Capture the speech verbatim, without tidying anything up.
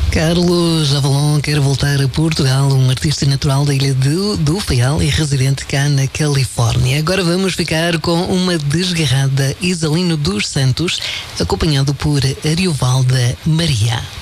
Carlos Avalon quer voltar a Portugal, um artista natural da ilha do, do Faial e residente cá na Califórnia. Agora vamos ficar com uma desgarrada Isalino dos Santos, acompanhado por Ariovalda Maria.